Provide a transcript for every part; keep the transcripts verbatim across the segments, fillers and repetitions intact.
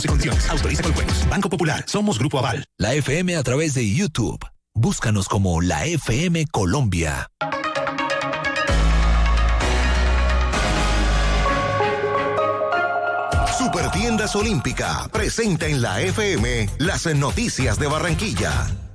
Condiciones. Autoriza con juegos. Banco Popular. Somos Grupo Aval. La F M a través de YouTube. Búscanos como la F M Colombia. Supertiendas Olímpica presenta en la F M las noticias de Barranquilla.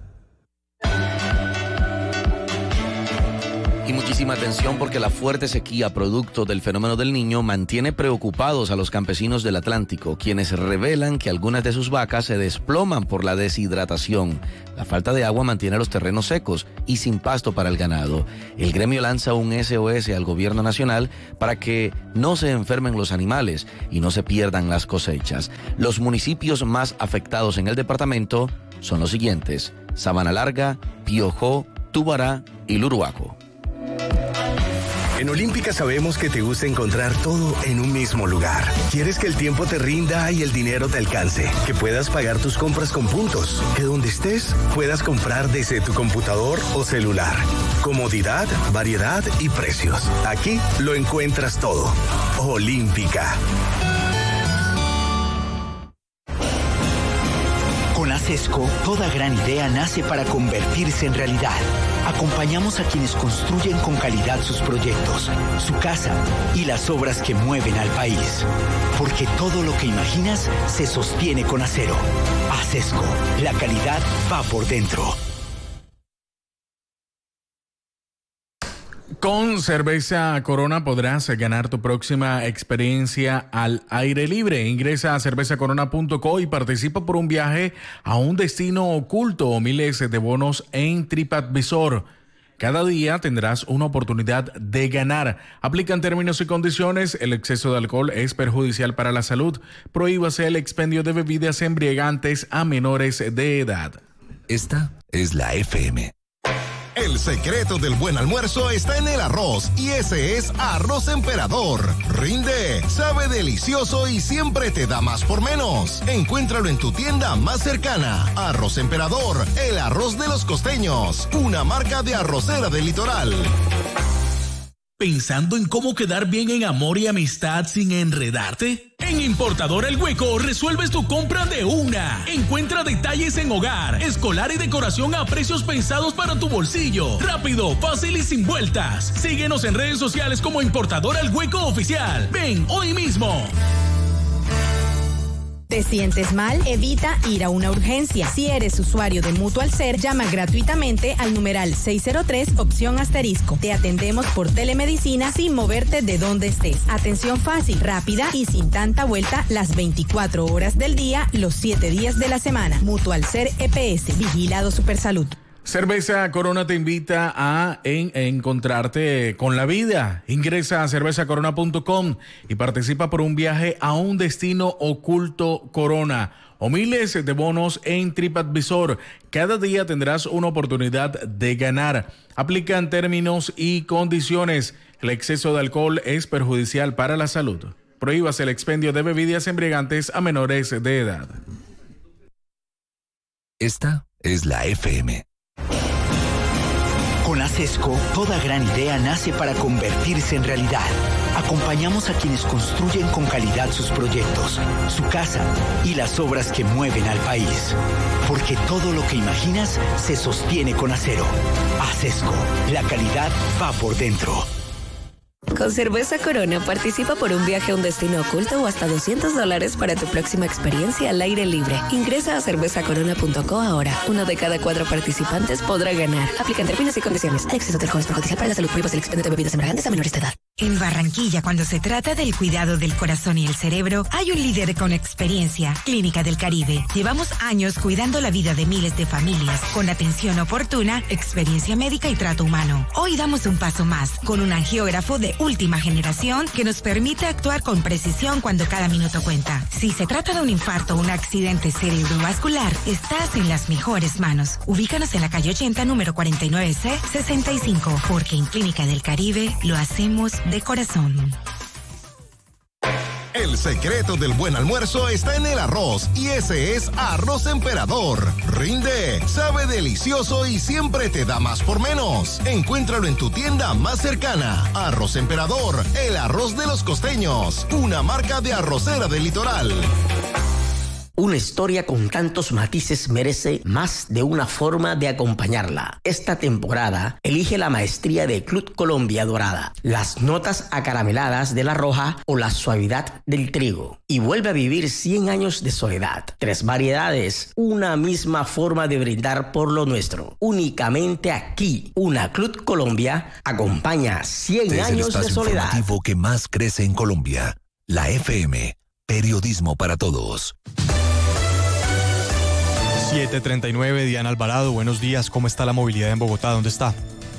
Y muchísima atención porque la fuerte sequía producto del fenómeno del Niño mantiene preocupados a los campesinos del Atlántico, quienes revelan que algunas de sus vacas se desploman por la deshidratación. La falta de agua mantiene los terrenos secos y sin pasto para el ganado. El gremio lanza un S O S al gobierno nacional para que no se enfermen los animales y no se pierdan las cosechas. Los municipios más afectados en el departamento son los siguientes: Sabana Larga, Piojó, Tubará y Luruaco. En Olímpica sabemos que te gusta encontrar todo en un mismo lugar. Quieres que el tiempo te rinda y el dinero te alcance, que puedas pagar tus compras con puntos, que donde estés puedas comprar desde tu computador o celular. Comodidad, variedad y precios. Aquí lo encuentras todo. Olímpica. Con ASESCO, toda gran idea nace para convertirse en realidad. Acompañamos a quienes construyen con calidad sus proyectos, su casa y las obras que mueven al país. Porque todo lo que imaginas se sostiene con acero. ASESCO, la calidad va por dentro. Con Cerveza Corona podrás ganar tu próxima experiencia al aire libre. Ingresa a cerveza corona punto co y participa por un viaje a un destino oculto o miles de bonos en TripAdvisor. Cada día tendrás una oportunidad de ganar. Aplican términos y condiciones. El exceso de alcohol es perjudicial para la salud. Prohíbase el expendio de bebidas embriagantes a menores de edad. Esta es la F M. El secreto del buen almuerzo está en el arroz, y ese es Arroz Emperador. Rinde, sabe delicioso y siempre te da más por menos. Encuéntralo en tu tienda más cercana. Arroz Emperador, el arroz de los costeños, una marca de arrocera del litoral. ¿Pensando en cómo quedar bien en amor y amistad sin enredarte? En Importador El Hueco resuelves tu compra de una. Encuentra detalles en hogar, escolar y decoración a precios pensados para tu bolsillo. Rápido, fácil y sin vueltas. Síguenos en redes sociales como Importador El Hueco Oficial. Ven hoy mismo. ¿Te sientes mal? Evita ir a una urgencia. Si eres usuario de Mutual Ser, llama gratuitamente al numeral seis cero tres, opción asterisco. Te atendemos por telemedicina sin moverte de donde estés. Atención fácil, rápida y sin tanta vuelta las veinticuatro horas del día, los siete días de la semana. Mutual Ser E P S, Vigilado Supersalud. Cerveza Corona te invita a, en, a encontrarte con la vida. Ingresa a cerveza corona punto com y participa por un viaje a un destino oculto Corona o miles de bonos en TripAdvisor. Cada día tendrás una oportunidad de ganar. Aplican términos y condiciones. El exceso de alcohol es perjudicial para la salud. Prohíbas el expendio de bebidas embriagantes a menores de edad. Esta es la F M. Con ASESCO, toda gran idea nace para convertirse en realidad. Acompañamos a quienes construyen con calidad sus proyectos, su casa y las obras que mueven al país. Porque todo lo que imaginas se sostiene con acero. ASESCO, la calidad va por dentro. Con Cerveza Corona participa por un viaje a un destino oculto o hasta doscientos dólares para tu próxima experiencia al aire libre. Ingresa a cerveza corona punto co ahora. Uno de cada cuatro participantes podrá ganar. Aplican términos y condiciones. El exceso de alcohol es perjudicial para la salud. Prohíbas el expendio de bebidas embriagantes a menores de edad. En Barranquilla, cuando se trata del cuidado del corazón y el cerebro, hay un líder con experiencia, Clínica del Caribe. Llevamos años cuidando la vida de miles de familias, con atención oportuna, experiencia médica y trato humano. Hoy damos un paso más, con un angiógrafo de última generación que nos permite actuar con precisión cuando cada minuto cuenta. Si se trata de un infarto o un accidente cerebrovascular, estás en las mejores manos. Ubícanos en la calle ochenta, número cuarenta y nueve C, sesenta y cinco, porque en Clínica del Caribe lo hacemos de corazón. El secreto del buen almuerzo está en el arroz, y ese es Arroz Emperador. Rinde, sabe delicioso y siempre te da más por menos. Encuéntralo en tu tienda más cercana. Arroz Emperador, el arroz de los costeños, una marca de arrocera del litoral. Una historia con tantos matices merece más de una forma de acompañarla. Esta temporada elige la maestría de Club Colombia Dorada, las notas acarameladas de la roja o la suavidad del trigo. Y vuelve a vivir cien años de soledad. Tres variedades, una misma forma de brindar por lo nuestro. Únicamente aquí, una Club Colombia acompaña cien Desde años el de soledad. informativo que más crece en Colombia, la F M, periodismo para todos. siete treinta y nueve, Diana Alvarado, buenos días. ¿Cómo está la movilidad en Bogotá? ¿Dónde está?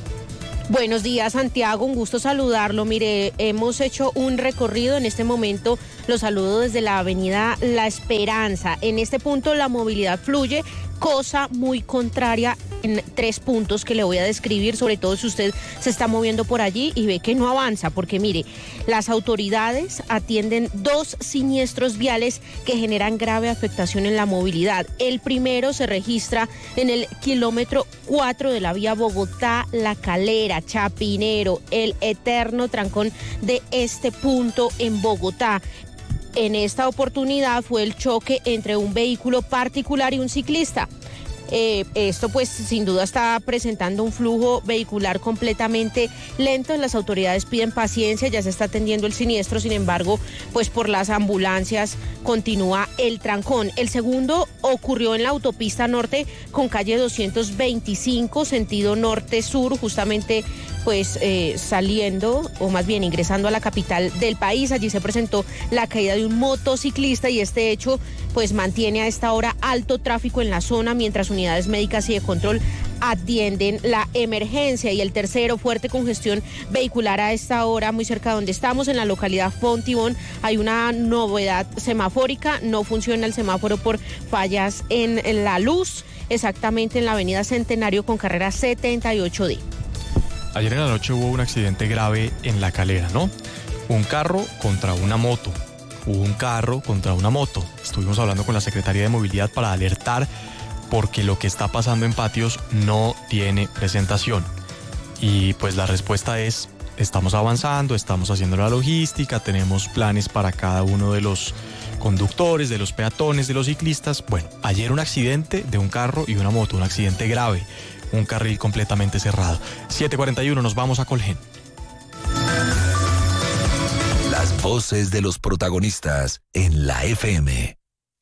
Buenos días, Santiago, un gusto saludarlo. Mire, hemos hecho un recorrido en este momento, lo saludo desde la avenida La Esperanza. En este punto la movilidad fluye, cosa muy contraria en tres puntos que le voy a describir, sobre todo si usted se está moviendo por allí y ve que no avanza, porque mire, las autoridades atienden dos siniestros viales que generan grave afectación en la movilidad. El primero se registra en el kilómetro cuatro de la vía Bogotá-La Calera, Chapinero, el eterno trancón de este punto en Bogotá. En esta oportunidad fue el choque entre un vehículo particular y un ciclista. Eh, esto pues sin duda está presentando un flujo vehicular completamente lento. Las autoridades piden paciencia, ya se está atendiendo el siniestro, sin embargo pues por las ambulancias continúa el trancón. El segundo ocurrió en la autopista norte con calle doscientos veinticinco, sentido norte-sur, justamente pues eh, saliendo o más bien ingresando a la capital del país. Allí se presentó la caída de un motociclista y este hecho pues mantiene a esta hora alto tráfico en la zona mientras unidades médicas y de control atienden la emergencia. Y el tercero, fuerte congestión vehicular a esta hora muy cerca de donde estamos, en la localidad Fontibón. Hay una novedad semafórica, no funciona el semáforo por fallas en, en la luz, exactamente en la avenida Centenario con carrera setenta y ocho D. Ayer en la noche hubo un accidente grave en La Calera, ¿no? Un carro contra una moto. Hubo un carro contra una moto. Estuvimos hablando con la Secretaría de Movilidad para alertar porque lo que está pasando en Patios no tiene presentación. Y pues la respuesta es, estamos avanzando, estamos haciendo la logística, tenemos planes para cada uno de los conductores, de los peatones, de los ciclistas. Bueno, ayer un accidente de un carro y una moto, un accidente grave. Un carril completamente cerrado. siete cuarenta y uno, nos vamos a Colgen. Las voces de los protagonistas en la F M.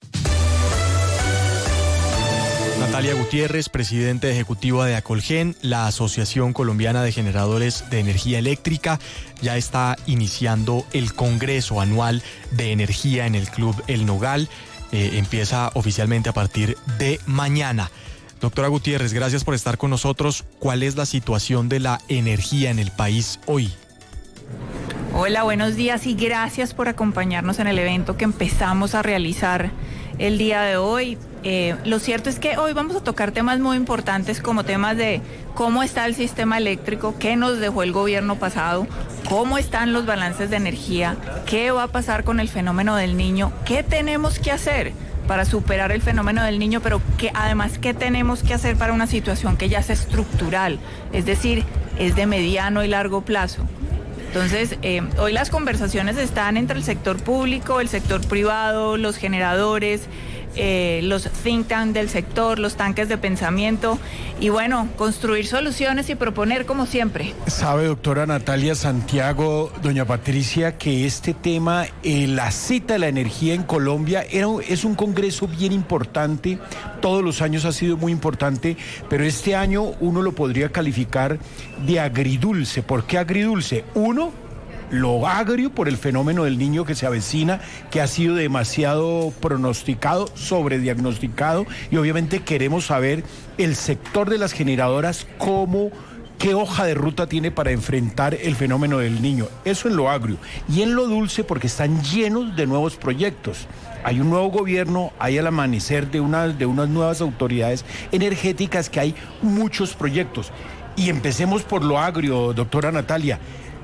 Natalia Gutiérrez, presidente ejecutiva de Acolgen, la Asociación Colombiana de Generadores de Energía Eléctrica, ya está iniciando el Congreso Anual de Energía en el Club El Nogal. Eh, empieza oficialmente a partir de mañana. Doctora Gutiérrez, gracias por estar con nosotros. ¿Cuál es la situación de la energía en el país hoy? Hola, buenos días y gracias por acompañarnos en el evento que empezamos a realizar el día de hoy. Eh, lo cierto es que hoy vamos a tocar temas muy importantes como temas de cómo está el sistema eléctrico, qué nos dejó el gobierno pasado, cómo están los balances de energía, qué va a pasar con el fenómeno del Niño, qué tenemos que hacer para superar el fenómeno del Niño, pero que además qué tenemos que hacer para una situación que ya es estructural, es decir, es de mediano y largo plazo. Entonces, eh, hoy las conversaciones están entre el sector público, el sector privado, los generadores, eh, los think tanks del sector, los tanques de pensamiento y bueno, construir soluciones y proponer como siempre. Sabe, doctora Natalia, Santiago, doña Patricia, que este tema, eh, la cita de la energía en Colombia, era, es un congreso bien importante, todos los años ha sido muy importante, pero este año uno lo podría calificar de agridulce. ¿Por qué agridulce? Uno, lo agrio por el fenómeno del Niño que se avecina, que ha sido demasiado pronosticado, sobrediagnosticado, y obviamente queremos saber el sector de las generadoras cómo, qué hoja de ruta tiene para enfrentar el fenómeno del Niño. Eso en lo agrio. Y en lo dulce, porque están llenos de nuevos proyectos. Hay un nuevo gobierno, hay el amanecer de, una, de unas nuevas autoridades energéticas, que hay muchos proyectos. Y empecemos por lo agrio, doctora Natalia.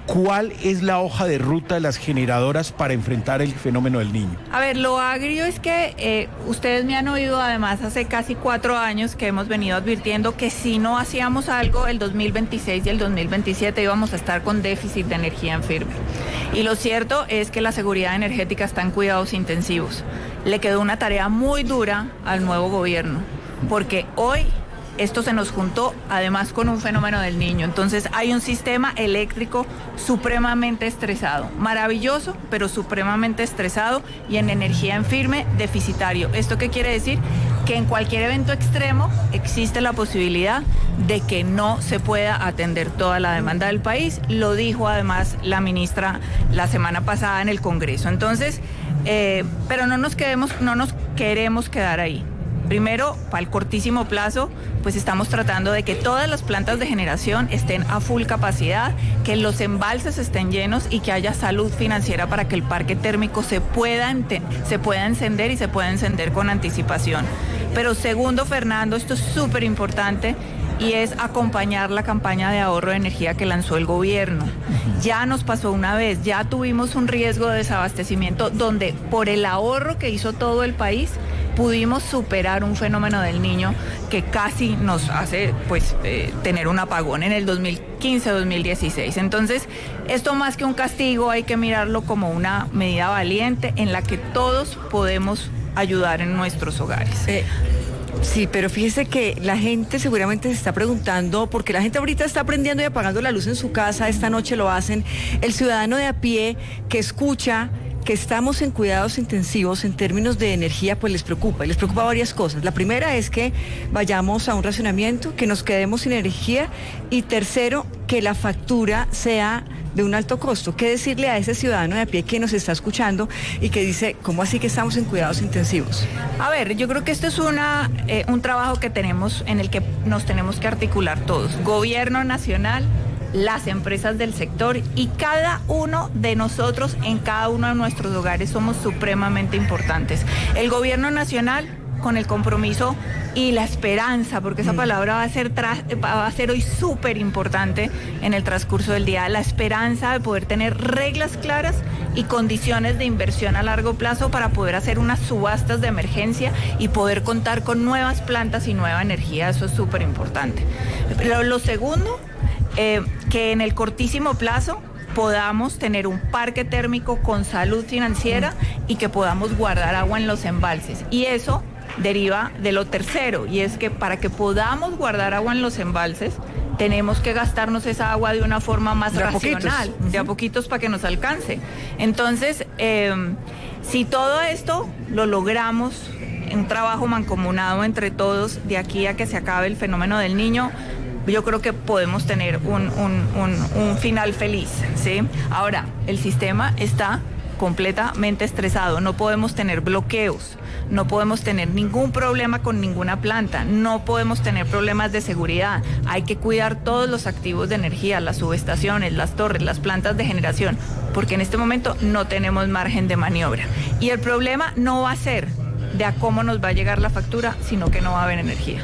¿Cuál es la hoja de ruta de las generadoras para enfrentar el fenómeno del Niño? A ver, lo agrio es que eh, ustedes me han oído además hace casi cuatro años que hemos venido advirtiendo que si no hacíamos algo el dos mil veintiséis y el dos mil veintisiete íbamos a estar con déficit de energía en firme. Y lo cierto es que la seguridad energética está en cuidados intensivos. Le quedó una tarea muy dura al nuevo gobierno, porque hoy esto se nos juntó además con un fenómeno del Niño. Entonces hay un sistema eléctrico supremamente estresado, maravilloso, pero supremamente estresado, y en energía en firme deficitario. ¿Esto qué quiere decir? Que en cualquier evento extremo existe la posibilidad de que no se pueda atender toda la demanda del país. Lo dijo además la ministra la semana pasada en el Congreso. Entonces, eh, pero no nos quedemos, no nos queremos quedar ahí. Primero, para el cortísimo plazo, pues estamos tratando de que todas las plantas de generación estén a full capacidad, que los embalses estén llenos y que haya salud financiera para que el parque térmico se pueda, se pueda encender y se pueda encender con anticipación. Pero segundo, Fernando, esto es súper importante, y es acompañar la campaña de ahorro de energía que lanzó el gobierno. Ya nos pasó una vez, ya tuvimos un riesgo de desabastecimiento donde por el ahorro que hizo todo el país pudimos superar un fenómeno del Niño que casi nos hace pues eh, tener un apagón en el dos mil quince dos mil dieciséis. Entonces, esto más que un castigo hay que mirarlo como una medida valiente en la que todos podemos ayudar en nuestros hogares. Eh. Sí, pero fíjese que la gente seguramente se está preguntando, porque la gente ahorita está prendiendo y apagando la luz en su casa, esta noche lo hacen, el ciudadano de a pie que escucha que estamos en cuidados intensivos en términos de energía, pues les preocupa, y les preocupa varias cosas. La primera es que vayamos a un racionamiento, que nos quedemos sin energía, y tercero, que la factura sea de un alto costo. ¿Qué decirle a ese ciudadano de a pie que nos está escuchando y que dice, ¿cómo así que estamos en cuidados intensivos? A ver, yo creo que esto es una, eh, un trabajo que tenemos, en el que nos tenemos que articular todos. Gobierno nacional, las empresas del sector y cada uno de nosotros en cada uno de nuestros hogares somos supremamente importantes. El gobierno nacional con el compromiso y la esperanza, porque esa palabra va a ser, va a ser hoy súper importante en el transcurso del día, la esperanza de poder tener reglas claras y condiciones de inversión a largo plazo para poder hacer unas subastas de emergencia y poder contar con nuevas plantas y nueva energía. Eso es súper importante. Pero lo segundo, eh, que en el cortísimo plazo podamos tener un parque térmico con salud financiera y que podamos guardar agua en los embalses. Y eso deriva de lo tercero, y es que para que podamos guardar agua en los embalses tenemos que gastarnos esa agua de una forma más de racional, a uh-huh. de a poquitos para que nos alcance. Entonces, eh, si todo esto lo logramos, un trabajo mancomunado entre todos de aquí a que se acabe el fenómeno del Niño, yo creo que podemos tener un, un, un, un final feliz, ¿sí? Ahora, el sistema está completamente estresado, no podemos tener bloqueos, no podemos tener ningún problema con ninguna planta, no podemos tener problemas de seguridad, hay que cuidar todos los activos de energía, las subestaciones, las torres, las plantas de generación, porque en este momento no tenemos margen de maniobra. Y el problema no va a ser de a cómo nos va a llegar la factura, sino que no va a haber energía.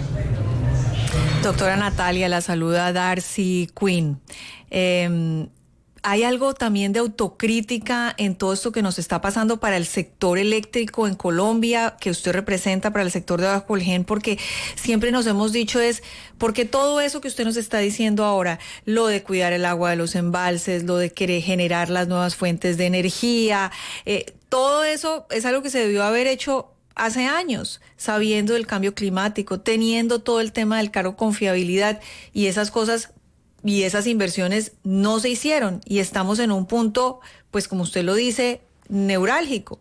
Doctora Natalia, la saluda Darcy Quinn. Eh, ¿Hay algo también de autocrítica en todo esto que nos está pasando para el sector eléctrico en Colombia, que usted representa para el sector de Bajo Colgen? Porque siempre nos hemos dicho es, porque todo eso que usted nos está diciendo ahora, lo de cuidar el agua de los embalses, lo de querer generar las nuevas fuentes de energía, eh, todo eso es algo que se debió haber hecho hace años, sabiendo del cambio climático, teniendo todo el tema del cargo confiabilidad, y esas cosas y esas inversiones no se hicieron, y estamos en un punto, pues como usted lo dice, neurálgico.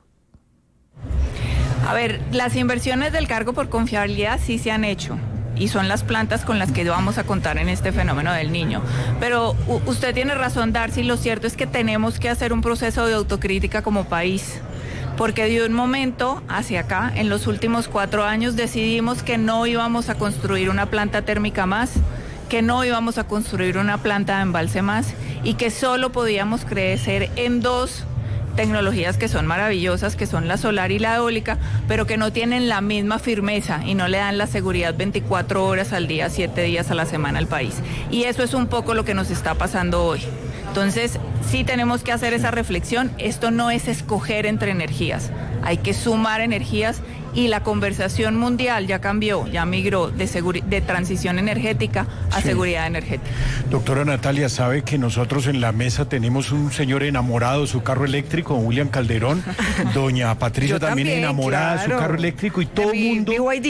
A ver, las inversiones del cargo por confiabilidad sí se han hecho, y son las plantas con las que vamos a contar en este fenómeno del Niño. Pero usted tiene razón, Darcy, lo cierto es que tenemos que hacer un proceso de autocrítica como país, porque de un momento hacia acá, en los últimos cuatro años, decidimos que no íbamos a construir una planta térmica más, que no íbamos a construir una planta de embalse más, y que solo podíamos crecer en dos tecnologías que son maravillosas, que son la solar y la eólica, pero que no tienen la misma firmeza y no le dan la seguridad veinticuatro horas al día, siete días a la semana al país. Y eso es un poco lo que nos está pasando hoy. Entonces, sí tenemos que hacer esa reflexión. Esto no es escoger entre energías, hay que sumar energías y la conversación mundial ya cambió, ya migró de, de transición energética a sí. seguridad energética. Doctora Natalia, sabe que nosotros en la mesa tenemos un señor enamorado de su carro eléctrico, William Calderón, doña Patricia también, también enamorada claro. de su carro eléctrico y todo el mundo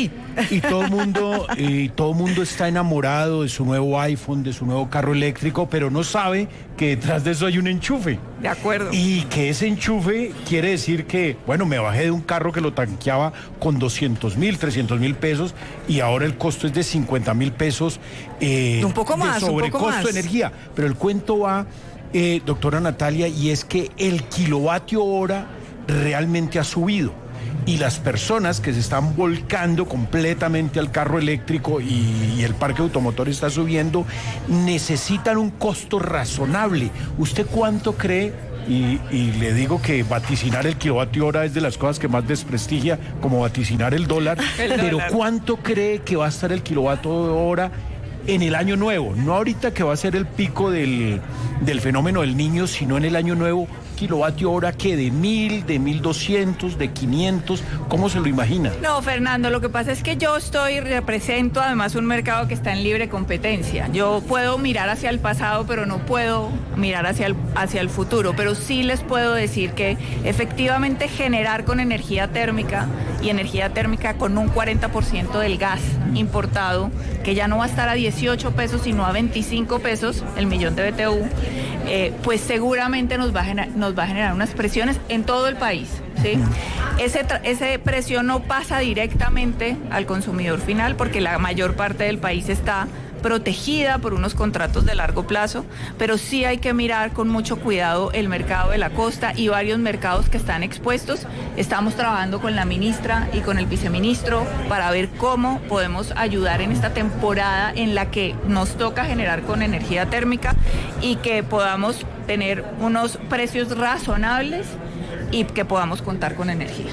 y todo el mundo y todo el mundo está enamorado de su nuevo iPhone, de su nuevo carro eléctrico, pero no sabe que detrás de eso hay un enchufe. De acuerdo. Y que ese enchufe quiere decir que, bueno, me bajé de un carro que lo tanqueaba con doscientos mil, trescientos mil pesos y ahora el costo es de cincuenta mil pesos eh, un poco más, de sobrecosto de energía. Pero el cuento va, eh, doctora Natalia, y es que el kilovatio hora realmente ha subido. Y las personas que se están volcando completamente al carro eléctrico y, y el parque automotor está subiendo, necesitan un costo razonable. ¿Usted cuánto cree? Y, y le digo que vaticinar el kilovatio hora es de las cosas que más desprestigia, como vaticinar el dólar. El pero dólar. ¿Cuánto cree que va a estar el kilovatio hora en el año nuevo? No ahorita que va a ser el pico del, del fenómeno del Niño, sino en el año nuevo. Kilovatio hora que de mil, de mil doscientos, de quinientos, ¿cómo se lo imagina? No, Fernando, lo que pasa es que yo estoy, represento además un mercado que está en libre competencia. Yo puedo mirar hacia el pasado, pero no puedo mirar hacia el, hacia el futuro. Pero sí les puedo decir que efectivamente generar con energía térmica y energía térmica con un cuarenta por ciento del gas importado, que ya no va a estar a dieciocho pesos, sino a veinticinco pesos el millón de B T U, eh, pues seguramente nos va a generar, nos va a generar unas presiones en todo el país, ¿sí? Ese, ese precio no pasa directamente al consumidor final porque la mayor parte del país está protegida por unos contratos de largo plazo, pero sí hay que mirar con mucho cuidado el mercado de la costa y varios mercados que están expuestos. Estamos trabajando con la ministra y con el viceministro para ver cómo podemos ayudar en esta temporada en la que nos toca generar con energía térmica y que podamos tener unos precios razonables y que podamos contar con energía.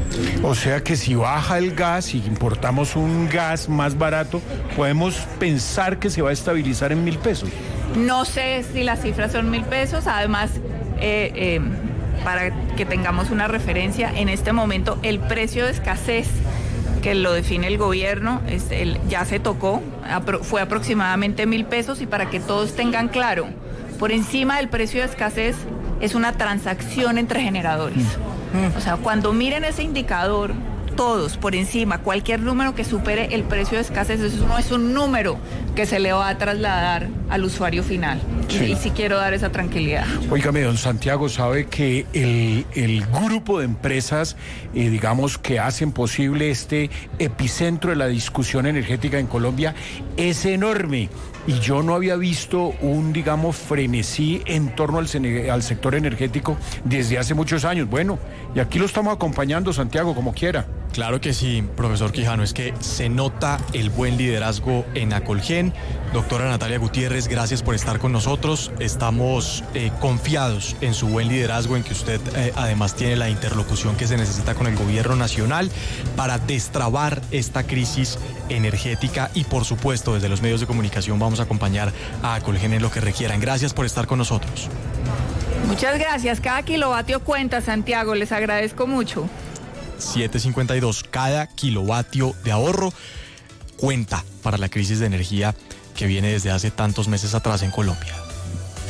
O sea que si baja el gas y importamos un gas más barato, podemos pensar que se va a estabilizar en mil pesos. No sé si las cifras son mil pesos, además, eh, eh, para que tengamos una referencia, en este momento el precio de escasez que lo define el gobierno es el, ya se tocó, apro, fue aproximadamente mil pesos y para que todos tengan claro, por encima del precio de escasez es una transacción entre generadores. Mm. O sea, cuando miren ese indicador, todos por encima, cualquier número que supere el precio de escasez, eso no es un número que se le va a trasladar al usuario final. Sí. Y, y sí quiero dar esa tranquilidad. Óigame, don Santiago, sabe que el, el grupo de empresas, eh, digamos, que hacen posible este epicentro de la discusión energética en Colombia es enorme. Y yo no había visto un, digamos, frenesí en torno al, al sector energético desde hace muchos años. Bueno, y aquí lo estamos acompañando, Santiago, como quiera. Claro que sí, profesor Quijano, es que se nota el buen liderazgo en Acolgen. Doctora Natalia Gutiérrez, gracias por estar con nosotros. Estamos eh, confiados en su buen liderazgo, en que usted eh, además tiene la interlocución que se necesita con el gobierno nacional para destrabar esta crisis energética y, por supuesto, desde los medios de comunicación vamos a acompañar a Acolgen en lo que requieran. Gracias por estar con nosotros. Muchas gracias. Cada kilovatio cuenta, Santiago. Les agradezco mucho. siete cincuenta y dos, cada kilovatio de ahorro cuenta para la crisis de energía que viene desde hace tantos meses atrás en Colombia.